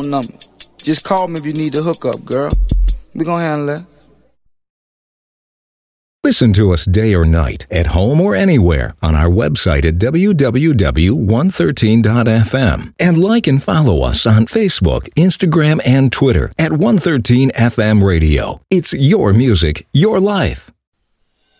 phone number. Just call me if you need the hookup, girl. We gon' handle that. Listen to us day or night, at home or anywhere, on our website at www.113.fm. And like and follow us on Facebook, Instagram, and Twitter at 113FM Radio. It's your music, your life.